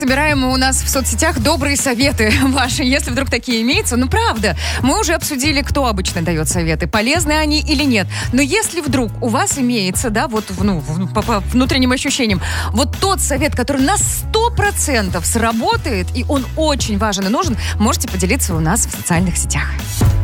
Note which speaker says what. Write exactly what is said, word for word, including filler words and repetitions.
Speaker 1: Собираем у нас в соцсетях добрые советы ваши, если вдруг такие имеются. Ну, правда, мы уже обсудили, кто обычно дает советы, полезны они или нет. Но если вдруг у вас имеется, да, вот ну, по, по внутренним ощущениям, вот тот совет, который на сто процентов сработает, и он очень важен и нужен, можете поделиться у нас в социальных сетях.